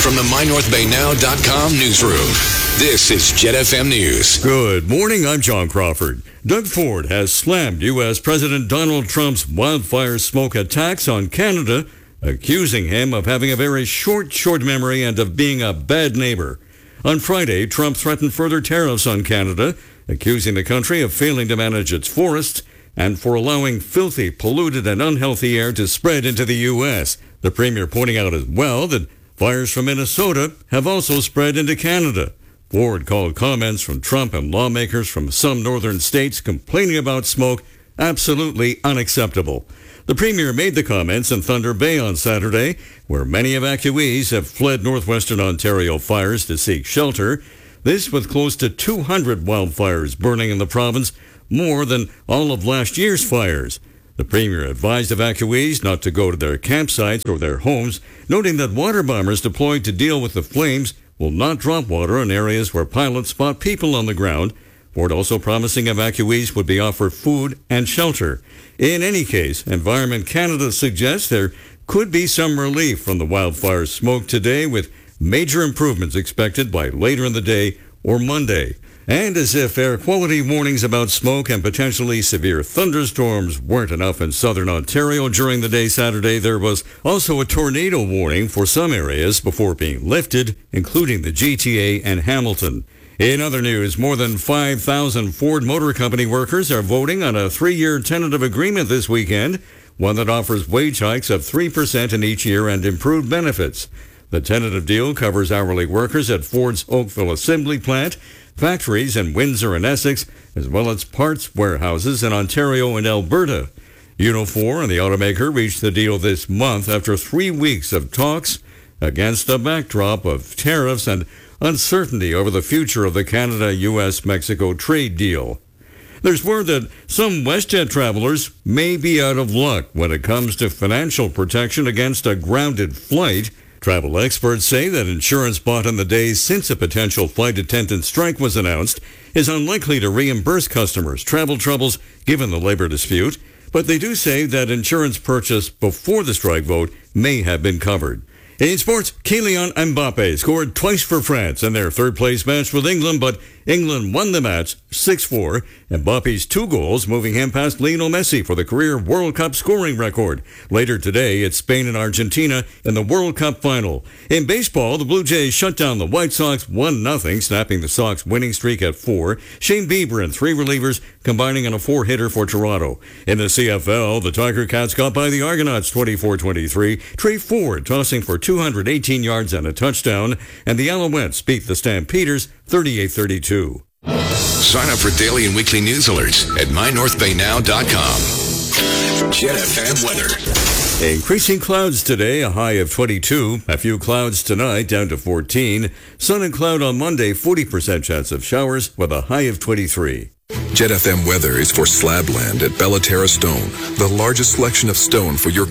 from the MyNorthBayNow.com newsroom, this is Jet FM News. Good morning, I'm John Crawford. Doug Ford has slammed U.S. President Donald Trump's wildfire smoke attacks on Canada, accusing him of having a very short memory and of being a bad neighbor. On Friday, Trump threatened further tariffs on Canada, accusing the country of failing to manage its forests and for allowing filthy, polluted, and unhealthy air to spread into the U.S. The premier pointing out as well that fires from Minnesota have also spread into Canada. Ford called comments from Trump and lawmakers from some northern states complaining about smoke absolutely unacceptable. The premier made the comments in Thunder Bay on Saturday, where many evacuees have fled northwestern Ontario fires to seek shelter. This with close to 200 wildfires burning in the province, more than all of last year's fires. The premier advised evacuees not to go to their campsites or their homes, noting that water bombers deployed to deal with the flames will not drop water in areas where pilots spot people on the ground. Ford also promising evacuees would be offered food and shelter. In any case, Environment Canada suggests there could be some relief from the wildfire smoke today, with major improvements expected by later in the day or Monday. And as if air quality warnings about smoke and potentially severe thunderstorms weren't enough in southern Ontario during the day Saturday, there was also a tornado warning for some areas before being lifted, including the GTA and Hamilton. In other news, more than 5,000 Ford Motor Company workers are voting on a 3-year tentative agreement this weekend, one that offers wage hikes of 3% in each year and improved benefits. The tentative deal covers hourly workers at Ford's Oakville Assembly Plant, factories in Windsor and Essex, as well as parts warehouses in Ontario and Alberta. Unifor and the automaker reached the deal this month after 3 weeks of talks against a backdrop of tariffs and uncertainty over the future of the Canada-U.S.-Mexico trade deal. There's word that some WestJet travelers may be out of luck when it comes to financial protection against a grounded flight. Travel experts say that insurance bought in the days since a potential flight attendant strike was announced is unlikely to reimburse customers' travel troubles given the labor dispute, but they do say that insurance purchased before the strike vote may have been covered. In sports, Kylian Mbappe scored twice for France in their third-place match with England, but England won the match 6-4. Mbappe's 2 goals moving him past Lionel Messi for the career World Cup scoring record. Later today, it's Spain and Argentina in the World Cup final. In baseball, the Blue Jays shut down the White Sox 1-0, snapping the Sox winning streak at 4. Shane Bieber and 3 relievers combining on a 4-hitter for Toronto. In the CFL, the Tiger Cats got by the Argonauts 24-23. Trey Ford tossing for 218 yards and a touchdown, and the Alouettes beat the Stampeders 38-32. Sign up for daily and weekly news alerts at MyNorthBayNow.com. Jet FM weather. Increasing clouds today, a high of 22. A few clouds tonight, down to 14. Sun and cloud on Monday, 40% chance of showers with a high of 23. Jet FM weather is for Slabland at Bellaterra Stone, the largest selection of stone for your